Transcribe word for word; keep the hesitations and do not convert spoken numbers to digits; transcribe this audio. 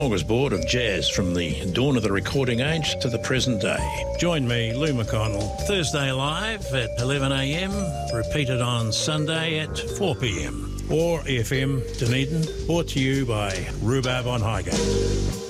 Smorgasbord of jazz from the dawn of the recording age to the present day. Join me, Lou McConnell, Thursday live at eleven a m, repeated on Sunday at four p m. Or F M Dunedin, brought to you by Rhubarb on Highgate.